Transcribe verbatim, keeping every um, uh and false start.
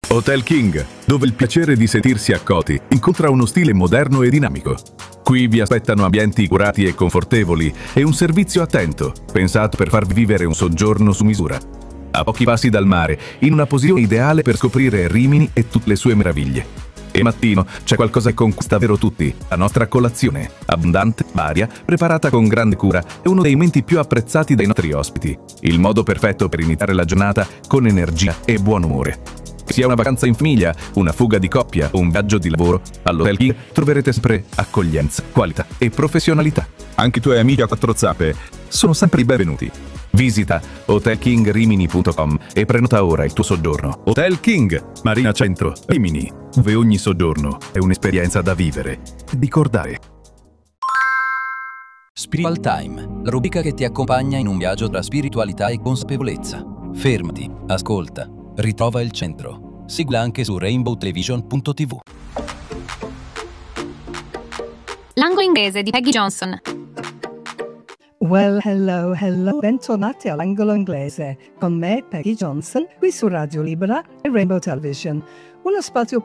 Hotel King, dove il piacere di sentirsi accoti incontra uno stile moderno e dinamico. Qui vi aspettano ambienti curati e confortevoli e un servizio attento, pensato per farvi vivere un soggiorno su misura. A pochi passi dal mare, in una posizione ideale per scoprire Rimini e tutte le sue meraviglie. E mattino c'è qualcosa che conquista vero tutti, la nostra colazione, abbondante, varia, preparata con grande cura, è uno dei momenti più apprezzati dai nostri ospiti. Il modo perfetto per iniziare la giornata con energia e buon umore. Che sia una vacanza in famiglia, una fuga di coppia o un viaggio di lavoro, all'Hotel King troverete sempre accoglienza, qualità e professionalità. Anche i tuoi amici a quattro zappe sono sempre i benvenuti. Visita hotel king rimini punto com e prenota ora il tuo soggiorno. Hotel King, Marina Centro, Rimini, dove ogni soggiorno è un'esperienza da vivere e ricordare. Spiritual Time, la rubrica che ti accompagna in un viaggio tra spiritualità e consapevolezza. Fermati, ascolta, ritrova il centro. Sigla anche su rainbow television punto tv. L'angolo inglese di Peggy Johnson. Well, hello, hello, bentornati all'angolo inglese con me, Peggy Johnson, qui su Radio Libera e Rainbow Television, uno spazio